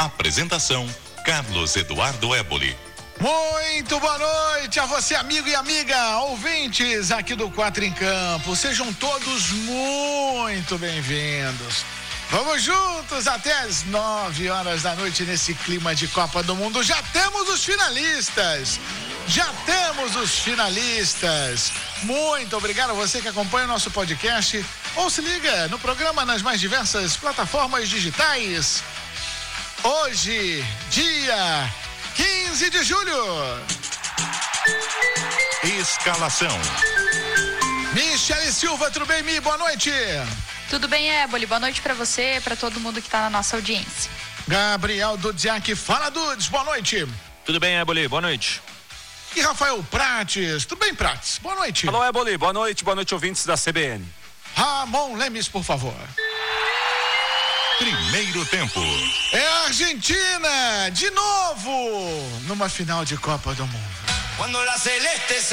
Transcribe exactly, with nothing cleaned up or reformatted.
Apresentação, Carlos Eduardo Éboli. Muito boa noite a você, amigo e amiga, ouvintes aqui do Quatro em Campo. Sejam todos muito bem-vindos. Vamos juntos até as nove horas da noite nesse clima de Copa do Mundo. Já temos os finalistas. Já temos os finalistas. Muito obrigado a você que acompanha o nosso podcast. Ou se liga no programa nas mais diversas plataformas digitais. Hoje, dia quinze de julho. Escalação. Michele Silva, tudo bem, Mi? Boa noite. Tudo bem, Éboli? Boa noite pra você e pra todo mundo que tá na nossa audiência. Gabriel Dudziak, fala, Dudes, boa noite. Tudo bem, Éboli? Boa noite. E Rafael Prates, tudo bem, Prates? Boa noite. Alô, Éboli, boa noite, boa noite, ouvintes da C B N. Ramon Lemes, por favor. Primeiro tempo. É a Argentina, de novo, numa final de Copa do Mundo. Quando la celeste